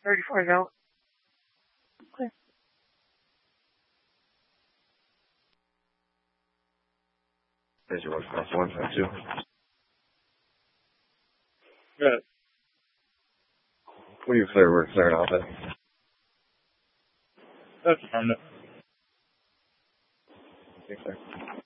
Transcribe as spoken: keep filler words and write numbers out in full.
thirty-four is out. Okay. There's your one plus one, five two. Good. What do you clear? We're clearing off it. That's fine. Okay, sir.